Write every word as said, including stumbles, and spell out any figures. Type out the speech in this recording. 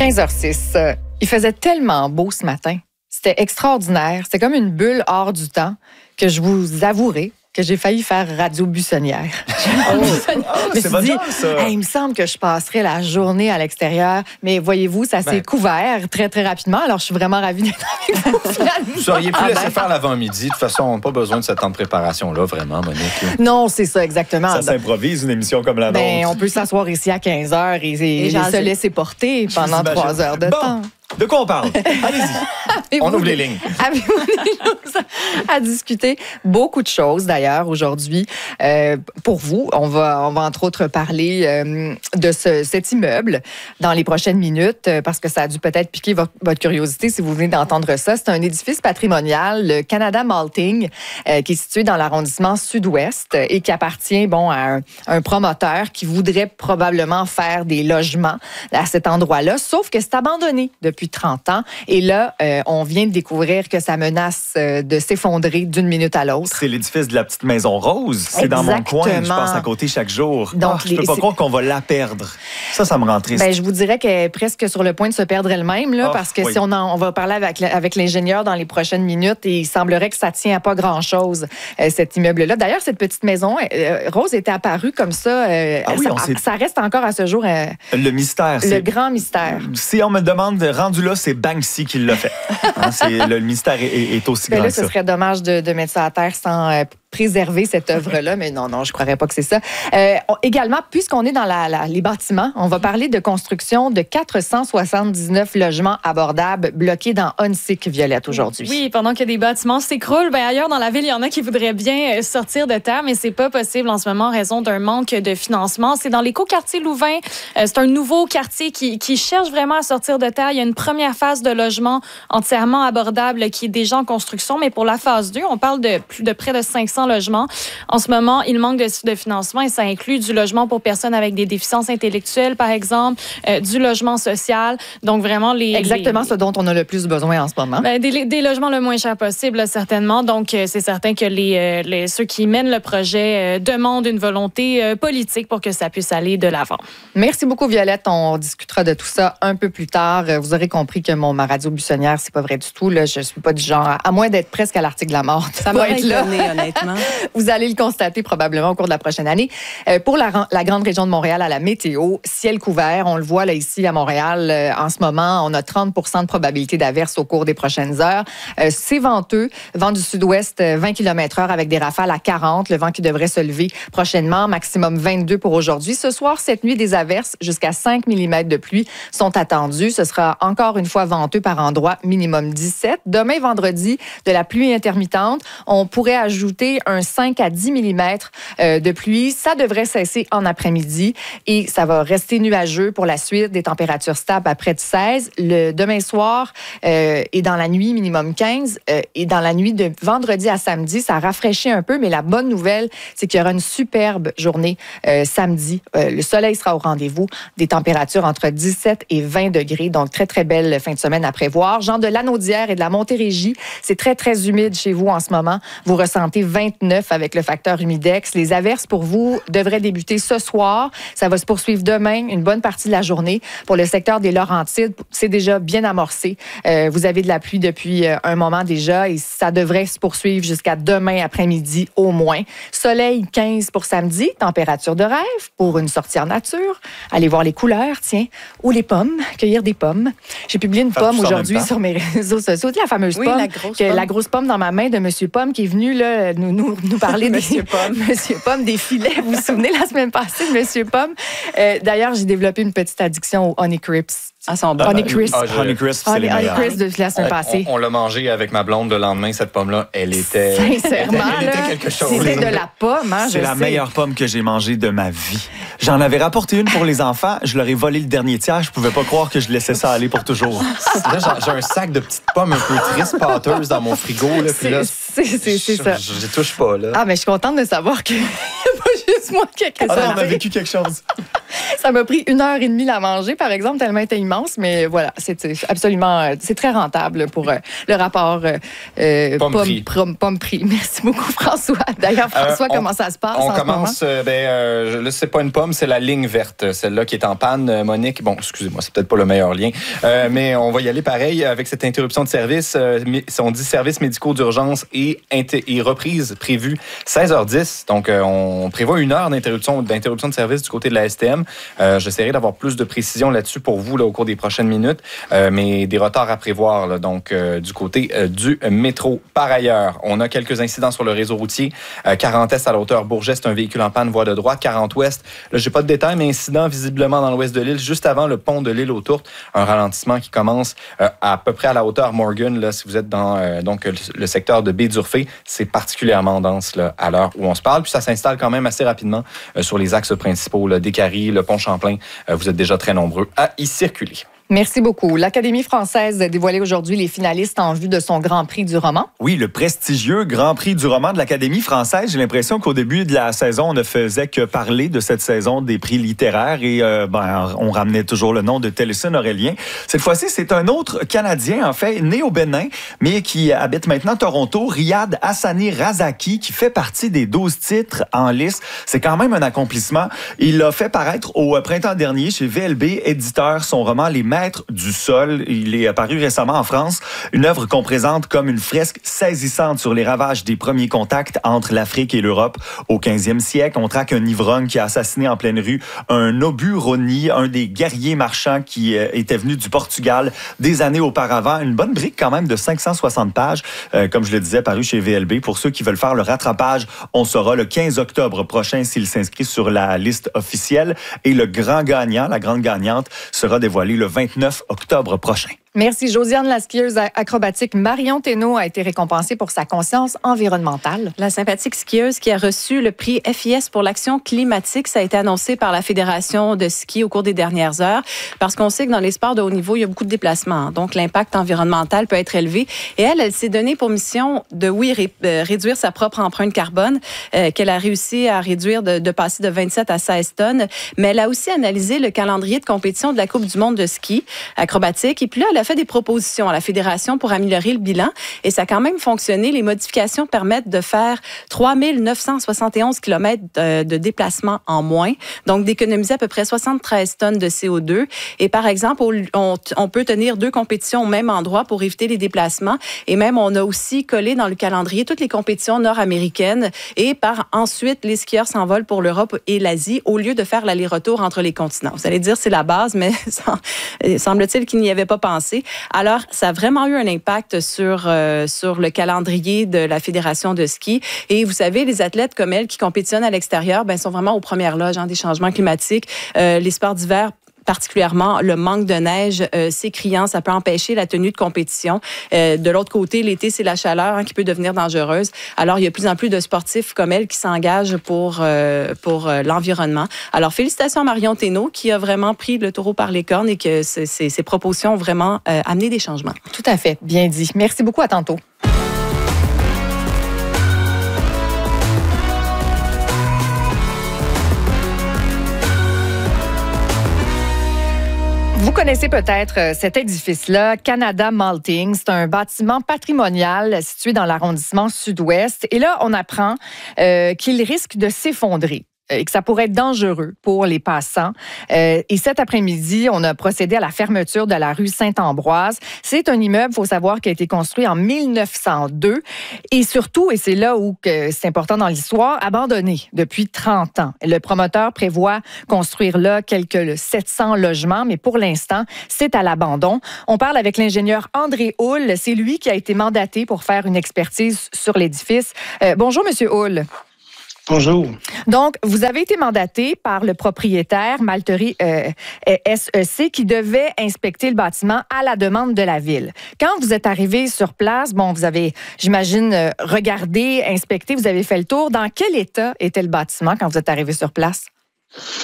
quinze heures six. Euh, il faisait tellement beau ce matin. C'était extraordinaire. C'était comme une bulle hors du temps que je vous avouerai que j'ai failli faire radio buissonnière. Oh, oh, c'est votre genre, ça. Hey, il me semble que je passerais la journée à l'extérieur, mais voyez-vous, ça s'est ben, couvert très, très rapidement. Alors, je suis vraiment ravie d'être avec vous, finalement. Vous auriez pu ah, laisser ben... faire l'avant-midi. De toute façon, on n'a pas besoin de ce temps de préparation-là, vraiment, Monique. Non, c'est ça, exactement. Ça s'improvise, une émission comme la ben, nôtre. On peut s'asseoir ici à quinze heures et, et, et se laisser porter pendant trois heures de bon. temps. De quoi on parle? Allez-y. On ouvre les lignes. Avez-vous des choses à discuter? Beaucoup de choses, d'ailleurs, aujourd'hui. Euh, pour vous, on va, on va entre autres parler euh, de ce, cet immeuble dans les prochaines minutes, euh, parce que ça a dû peut-être piquer votre, votre curiosité si vous venez d'entendre ça. C'est un édifice patrimonial, le Canada Malting, euh, qui est situé dans l'arrondissement sud-ouest et qui appartient bon, à un, un promoteur qui voudrait probablement faire des logements à cet endroit-là, sauf que c'est abandonné depuis trente ans. Et là, euh, on vient de découvrir que ça menace euh, de s'effondrer d'une minute à l'autre. C'est l'édifice de la petite maison rose. C'est Exactement. Dans mon coin. Je passe à côté chaque jour. Donc, oh, je ne peux pas croire qu'on va la perdre. Ça, ça me rend triste. Ben, je vous dirais qu'elle est presque sur le point de se perdre elle-même, là, oh, parce que oui. si on, en, on va parler avec, avec l'ingénieur dans les prochaines minutes, et il semblerait que ça tient à pas grand-chose, euh, cet immeuble-là. D'ailleurs, cette petite maison, euh, Rose était apparue comme ça. Euh, ah oui, ça, ça reste encore à ce jour euh, le mystère. Le grand mystère. Si on me demande, rendu là, c'est Banksy qui l'a fait. Hein, c'est, le, le mystère est, est aussi ben grand là, que ça. Ce serait dommage de, de mettre ça à terre sans euh, préserver cette œuvre-là, mais non, non, je ne croirais pas que c'est ça. Euh, on, également, puisqu'on est dans la, la, les bâtiments, on va parler de construction de quatre cent soixante-dix-neuf logements abordables bloqués dans Huntsic, Violette, aujourd'hui. Oui, pendant que des bâtiments s'écroulent, ben ailleurs dans la ville, il y en a qui voudraient bien sortir de terre, mais c'est pas possible en ce moment en raison d'un manque de financement. C'est dans l'écoquartier Louvain. Euh, c'est un nouveau quartier qui, qui cherche vraiment à sortir de terre. Il y a une première phase de logement entièrement abordable qui est déjà en construction, mais pour la phase deux, on parle de plus de près de cinq cents logements. En ce moment, il manque de, de financement et ça inclut du logement pour personnes avec des déficiences intellectuelles, par exemple, euh, du logement social. Donc, vraiment, les... Exactement les, ce dont on a le plus besoin en ce moment. Ben, des, des logements le moins cher possible, là, certainement. Donc, euh, c'est certain que les, euh, les, ceux qui mènent le projet euh, demandent une volonté euh, politique pour que ça puisse aller de l'avant. Merci beaucoup, Violette. On discutera de tout ça un peu plus tard. Vous aurez compris que mon ma radio buissonnière, c'est pas vrai du tout. Là. Je suis pas du genre, à moins d'être presque à l'article de la mort. Ça m'a étonné, honnêtement. Vous allez le constater probablement au cours de la prochaine année. Euh, pour la, la grande région de Montréal, à la météo, ciel couvert. On le voit là ici à Montréal. Euh, en ce moment, on a trente pour cent de probabilité d'averse au cours des prochaines heures. Euh, c'est venteux. Vent du sud-ouest, vingt kilomètres heure avec des rafales à quarante. Le vent qui devrait se lever prochainement. Maximum vingt-deux pour aujourd'hui. Ce soir, cette nuit, des averses jusqu'à cinq millimètres de pluie sont attendues. Ce sera encore une fois venteux par endroit, minimum dix-sept. Demain, vendredi, de la pluie intermittente. On pourrait ajouter un cinq à dix millimètres de pluie. Ça devrait cesser en après-midi et ça va rester nuageux pour la suite. Des températures stables à près de seize. Le demain soir euh, et dans la nuit, minimum quinze. Euh, et dans la nuit de vendredi à samedi, ça rafraîchit un peu, mais la bonne nouvelle, c'est qu'il y aura une superbe journée euh, samedi. Euh, le soleil sera au rendez-vous. Des températures entre dix-sept et vingt degrés. Donc, très, très belle fin de semaine à prévoir. Jean de Lanaudière et de la Montérégie, c'est très, très humide chez vous en ce moment. Vous ressentez vingt-neuf avec le facteur humidex. Les averses pour vous devraient débuter ce soir. Ça va se poursuivre demain, une bonne partie de la journée. Pour le secteur des Laurentides, c'est déjà bien amorcé. Euh, vous avez de la pluie depuis euh, un moment déjà et ça devrait se poursuivre jusqu'à demain après-midi au moins. Soleil quinze pour samedi, température de rêve pour une sortie en nature. Allez voir les couleurs, tiens, ou les pommes, cueillir des pommes. J'ai publié une pomme aujourd'hui sur mes réseaux sociaux. La fameuse oui, pomme, la grosse que, pomme. La grosse pomme dans ma main de Monsieur Pomme qui est venu là, nous, nous, nous parler des Monsieur Pomme. Monsieur Pomme, des filets. Vous vous souvenez la semaine passée de Monsieur Pomme? Euh, d'ailleurs, j'ai développé une petite addiction au Honey Crisp. Ah, son bon. Honey Crisp. Ah, Honey Crisp, c'est Honey, les Honey meilleurs. Crisp de la semaine passée. On, on l'a mangé avec ma blonde le lendemain, cette pomme-là. Elle était... Sincèrement, elle était là, quelque chose. c'était de la pomme, hein, C'est je la sais. meilleure pomme que j'ai mangée de ma vie. J'en avais rapporté une pour les enfants. Je leur ai volé le dernier tiers. Je pouvais pas croire que je laissais ça aller pour toujours. Là, j'ai, j'ai un sac de petites pommes un peu tristes, pâteuses dans mon frigo. Là, puis là, c'est, c'est, c'est je, ça. Je, je touche pas, là. Ah, mais je suis contente de savoir qu'il n'y a pas juste moi qui ai Ah, non, on a vécu quelque chose. Ça m'a pris une heure et demie à manger, par exemple, tellement elle était immense. Mais voilà, c'est absolument, c'est très rentable pour euh, le rapport euh, pomme-prix. Pomme, pomme-prix. Merci beaucoup, François. D'ailleurs, François, euh, on, comment ça se passe On en commence, ce moment? Euh, ben, euh, là, c'est pas une pomme, c'est la ligne verte, celle-là qui est en panne, Monique. Bon, excusez-moi, c'est peut-être pas le meilleur lien, euh, mais on va y aller pareil avec cette interruption de service. Euh, on dit services médicaux d'urgence et, et reprise prévue seize heures dix. Donc, euh, on prévoit une heure d'interruption, d'interruption de service du côté de la S T M. Euh, j'essaierai d'avoir plus de précision là-dessus pour vous là, au cours des prochaines minutes, euh, mais des retards à prévoir là, donc euh, du côté euh, du métro. Par ailleurs, on a quelques incidents sur le réseau routier. Euh, quarante Est à la hauteur Bourget, c'est un véhicule en panne, voie de droite. quarante Ouest, là, j'ai pas de détails, mais incident visiblement dans l'ouest de l'île, juste avant le pont de l'île aux Tourtes. Un ralentissement qui commence euh, à peu près à la hauteur Morgan. Là, si vous êtes dans euh, donc le, le secteur de Baie-d'Urfé, c'est particulièrement dense là, à l'heure où on se parle. Puis ça s'installe quand même assez rapidement euh, sur les axes principaux, là, Décarie, le pont Champlain. Euh, vous êtes déjà très nombreux à y circuler. Merci beaucoup. L'Académie française a dévoilé aujourd'hui les finalistes en vue de son Grand Prix du roman. Oui, le prestigieux Grand Prix du roman de l'Académie française. J'ai l'impression qu'au début de la saison, on ne faisait que parler de cette saison des prix littéraires et euh, ben, on ramenait toujours le nom de Télésine Aurélien. Cette fois-ci, c'est un autre Canadien, en fait, né au Bénin, mais qui habite maintenant Toronto, Riyad Hassani Razaki, qui fait partie des douze titres en lice. C'est quand même un accomplissement. Il a fait paraître au printemps dernier chez V L B Éditeur son roman Les Maîtres du sol. Il est apparu récemment en France. Une œuvre qu'on présente comme une fresque saisissante sur les ravages des premiers contacts entre l'Afrique et l'Europe au quinzième siècle. On traque un ivrogne qui a assassiné en pleine rue un Oburoni, un des guerriers marchands qui euh, était venu du Portugal des années auparavant. Une bonne brique quand même de cinq cent soixante pages, euh, comme je le disais, paru chez V L B. Pour ceux qui veulent faire le rattrapage, on saura le quinze octobre prochain s'il s'inscrit sur la liste officielle. Et le grand gagnant, la grande gagnante, sera dévoilé le vingt-neuf octobre prochain. Merci. Josiane, la skieuse acrobatique Marion Thénault a été récompensée pour sa conscience environnementale. La sympathique skieuse qui a reçu le prix F I S pour l'action climatique, ça a été annoncé par la Fédération de ski au cours des dernières heures, parce qu'on sait que dans les sports de haut niveau, il y a beaucoup de déplacements. Donc, l'impact environnemental peut être élevé. Et elle, elle s'est donnée pour mission de, oui, ré, euh, réduire sa propre empreinte carbone, euh, qu'elle a réussi à réduire, de, de passer de vingt-sept à seize tonnes. Mais elle a aussi analysé le calendrier de compétition de la Coupe du monde de ski acrobatique. Et puis là, elle a fait des propositions à la Fédération pour améliorer le bilan et ça a quand même fonctionné. Les modifications permettent de faire trois mille neuf cent soixante et onze kilomètres de, de déplacement en moins, donc d'économiser à peu près soixante-treize tonnes de C O deux. Et par exemple, on, on peut tenir deux compétitions au même endroit pour éviter les déplacements. Et même, on a aussi collé dans le calendrier toutes les compétitions nord-américaines et par ensuite, les skieurs s'envolent pour l'Europe et l'Asie au lieu de faire l'aller-retour entre les continents. Vous allez dire, c'est la base, mais ça, semble-t-il qu'il n'y avait pas pensé. Alors, ça a vraiment eu un impact sur, euh, sur le calendrier de la Fédération de ski. Et vous savez, les athlètes comme elle qui compétitionnent à l'extérieur, ben, sont vraiment aux premières loges hein, des changements climatiques. Euh, les sports d'hiver, particulièrement le manque de neige, euh, c'est criant, ça peut empêcher la tenue de compétition. Euh, de l'autre côté, l'été, c'est la chaleur hein, qui peut devenir dangereuse. Alors, il y a de plus en plus de sportifs comme elle qui s'engagent pour, euh, pour euh, l'environnement. Alors, félicitations à Marion Thénault qui a vraiment pris le taureau par les cornes et que ses, ses, ses propositions ont vraiment euh, amené des changements. Tout à fait, bien dit. Merci beaucoup, à tantôt. Vous connaissez peut-être cet édifice-là, Canada Malting. C'est un bâtiment patrimonial situé dans l'arrondissement sud-ouest. Et là, on apprend euh, qu'il risque de s'effondrer et que ça pourrait être dangereux pour les passants. Euh, et cet après-midi, on a procédé à la fermeture de la rue Saint-Ambroise. C'est un immeuble, il faut savoir, qui a été construit en mille neuf cent deux. Et surtout, et c'est là où que c'est important dans l'histoire, abandonné depuis trente ans. Le promoteur prévoit construire là quelques sept cents logements, mais pour l'instant, c'est à l'abandon. On parle avec l'ingénieur André Houle. C'est lui qui a été mandaté pour faire une expertise sur l'édifice. Euh, bonjour, Monsieur Houle. Bonjour. Donc, vous avez été mandaté par le propriétaire Malterie euh, S E C qui devait inspecter le bâtiment à la demande de la ville. Quand vous êtes arrivé sur place, bon, vous avez, j'imagine, regardé, inspecté, vous avez fait le tour. Dans quel état était le bâtiment quand vous êtes arrivé sur place?